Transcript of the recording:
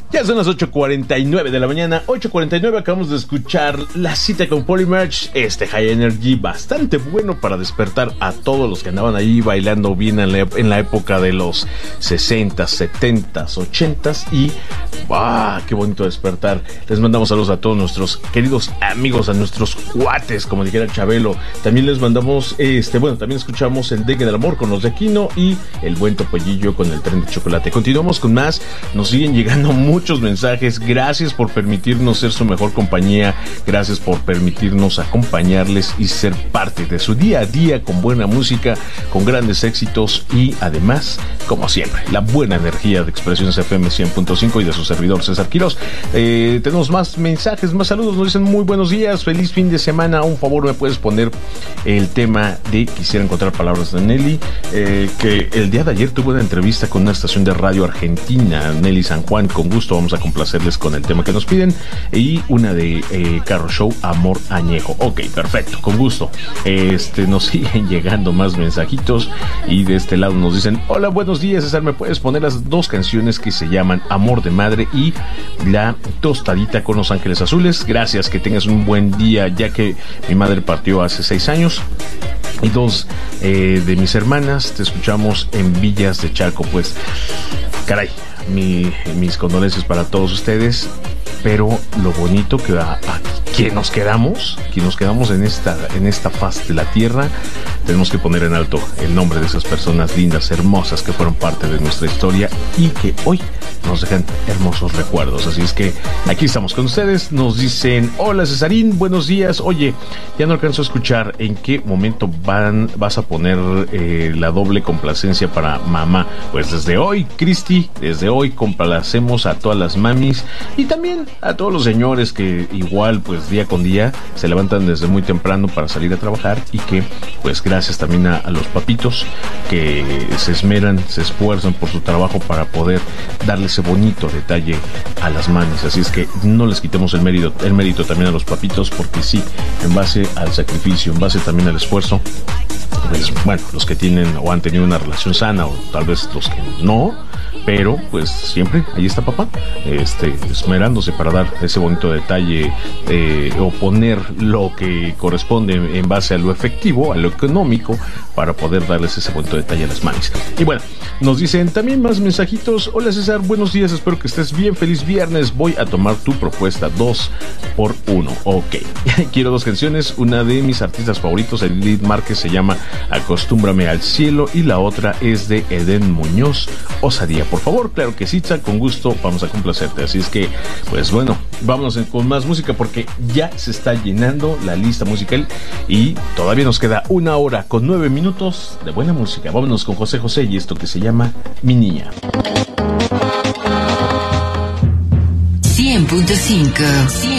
Ya son las 8:49 de la mañana, 8:49, acabamos de escuchar La Cita con Polymerge, High Energy, bastante bueno para despertar a todos los que andaban ahí bailando bien en la época de los 60s, 70s, 80s y qué bonito despertar. Les mandamos saludos a todos nuestros queridos amigos, a nuestros cuates, como dijera Chabelo. También les mandamos, también escuchamos el Dengue del Amor con los de Aquino y el Buen Topollillo con el Tren de Chocolate. Continuamos con más, nos siguen llegando muchos mensajes. Gracias por permitirnos ser su mejor compañía, gracias por permitirnos acompañarles y ser parte de su día a día con buena música, con grandes éxitos y además, como siempre, la buena energía de Expresiones FM 100.5 y de su servidor César Quirós. Tenemos más mensajes, más saludos, nos dicen muy buenos días, feliz fin de semana. Un favor, me puedes poner el tema de Quisiera encontrar palabras de Nelly, que el día de ayer tuve una entrevista con una estación de radio argentina, Nelly San Juan. Con gusto vamos a complacerles con el tema que nos piden, y una de Carro Show, Amor Añejo. Ok, perfecto, con gusto. Nos siguen llegando más mensajitos y de este lado nos dicen: hola, buenos días César, me puedes poner las dos canciones que se llaman Amor de Madre y La Tostadita con Los Ángeles Azules. Gracias, que tengas un buen día, ya que mi madre partió hace 6 años y dos de mis hermanas te escuchamos en Villas de Chalco. Pues caray, mis condolencias para todos ustedes, pero lo bonito que quien nos quedamos en esta faz de la tierra, tenemos que poner en alto el nombre de esas personas lindas, hermosas, que fueron parte de nuestra historia y que hoy nos dejan hermosos recuerdos. Así es que aquí estamos con ustedes. Nos dicen: hola Cesarín, buenos días. Oye, ya no alcanzo a escuchar, ¿en qué momento vas a poner la doble complacencia para mamá? Pues desde hoy, Cristi, desde hoy complacemos a todas las mamis y también a todos los señores que igual pues día con día se levantan desde muy temprano para salir a trabajar, y que pues gracias también a los papitos que se esmeran, se esfuerzan por su trabajo para poder darle ese bonito detalle a las mamis. Así es que no les quitemos el mérito también a los papitos, porque sí, en base al sacrificio, en base también al esfuerzo, pues bueno, los que tienen o han tenido una relación sana, o tal vez los que no, pero pues siempre ahí está papá, esmerándose para dar ese bonito detalle, o poner lo que corresponde en base a lo efectivo, a lo económico, para poder darles ese bonito detalle a las mamis. Y bueno, nos dicen también más mensajitos: hola César, buenos días, espero que estés bien, feliz viernes, voy a tomar tu propuesta 2x1. Ok, quiero 2 canciones, una de mis artistas favoritos, Edith Márquez, se llama Acostúmbrame al cielo, y la otra es de Eden Muñoz, Osadía. Por favor, claro que sí, con gusto vamos a complacerte. Así es que, pues bueno, vámonos con más música, porque ya se está llenando la lista musical y todavía nos queda 1 hora con 9 minutos de buena música. Vámonos con José José y esto que se llama Mi Niña. 100.5